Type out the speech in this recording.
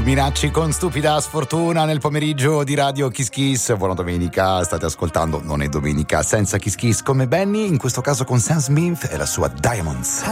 Minacci con stupida sfortuna nel pomeriggio di Radio Kiss Kiss. Buona domenica, state ascoltando Non è domenica senza Kiss Kiss come Benny, in questo caso con Sam Smith e la sua Diamonds.